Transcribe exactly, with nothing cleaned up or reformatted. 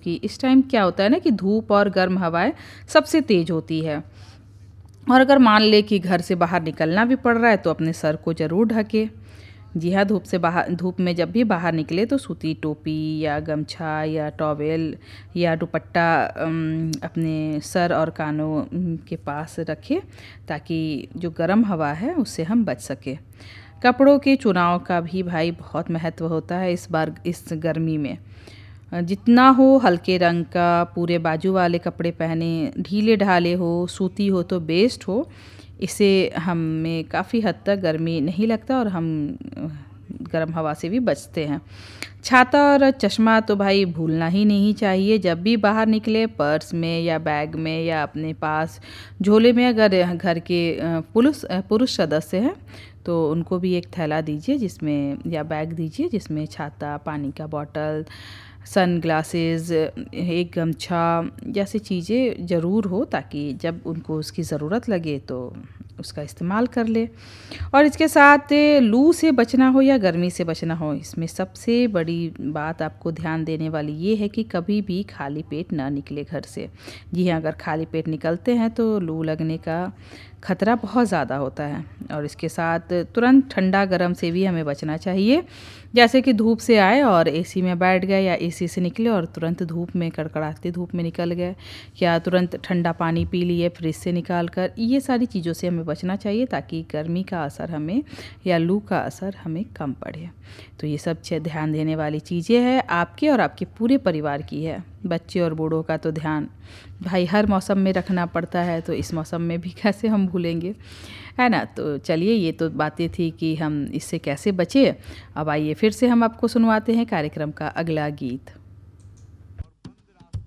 क्योंकि इस टाइम क्या होता है ना कि धूप और गर्म हवाएं सबसे तेज़ होती है। और अगर मान ले कि घर से बाहर निकलना भी पड़ रहा है तो अपने सर को ज़रूर ढके। जी हाँ, धूप से बाहर धूप में जब भी बाहर निकले तो सूती टोपी या गमछा या टॉवेल या दुपट्टा अम, अपने सर और कानों अम, के पास रखें, ताकि जो गर्म हवा है उससे हम बच सके। कपड़ों के चुनाव का भी भाई बहुत महत्व होता है इस बार इस गर्मी में। जितना हो हल्के रंग का पूरे बाजू वाले कपड़े पहने, ढीले ढाले हो, सूती हो तो बेस्ट हो। इससे हमें काफ़ी हद तक गर्मी नहीं लगता और हम गर्म हवा से भी बचते हैं। छाता और चश्मा तो भाई भूलना ही नहीं चाहिए। जब भी बाहर निकले पर्स में या बैग में या अपने पास झोले में अगर घर के पुरुष पुरुष सदस्य हैं तो उनको भी एक थैला दीजिए जिसमें या बैग दीजिए जिसमें छाता, पानी का बॉटल, सन ग्लासेस, एक गमछा जैसी चीज़ें ज़रूर हो, ताकि जब उनको उसकी ज़रूरत लगे तो उसका इस्तेमाल कर ले। और इसके साथ लू से बचना हो या गर्मी से बचना हो, इसमें सबसे बड़ी बात आपको ध्यान देने वाली ये है कि कभी भी खाली पेट ना निकले घर से। जी हाँ, अगर खाली पेट निकलते हैं तो लू लगने का खतरा बहुत ज़्यादा होता है। और इसके साथ तुरंत ठंडा गर्म से भी हमें बचना चाहिए। जैसे कि धूप से आए और एसी में बैठ गए या एसी से निकले और तुरंत धूप में कड़कड़ाती धूप में निकल गए, या तुरंत ठंडा पानी पी लिए फ्रिज से निकाल कर, ये सारी चीज़ों से हमें बचना चाहिए ताकि गर्मी का असर हमें या लू का असर हमें कम पड़े। तो ये सब ध्यान देने वाली चीज़ें हैं, आपके और आपके पूरे परिवार की है। बच्चे और बूढ़ों का तो ध्यान भाई हर मौसम में रखना पड़ता है, तो इस मौसम में भी कैसे हम भूलेंगे, है ना। तो चलिए, ये तो बातें थी कि हम इससे कैसे बचें। अब आइए फिर से हम आपको सुनवाते हैं कार्यक्रम का अगला गीत।